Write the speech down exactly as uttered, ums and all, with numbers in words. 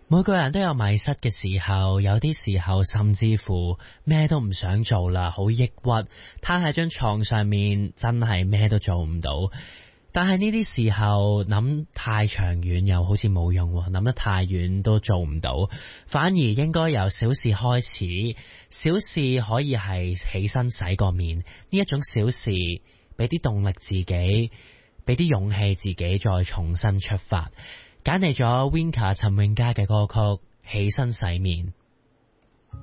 每個人都有迷失嘅時候，有啲時候甚至乎咩都唔想做啦，好抑鬱，攤喺張床上面，真係咩都做唔到。但係呢啲時候諗太長遠又好似冇用，諗得太遠都做唔到，反而應該由小事開始。小事可以係起身洗個面，呢一種小事俾啲動力自己，俾啲勇氣自己再重新出發。揀嚟咗 Winka 陳永嘉嘅歌曲《起身洗面》。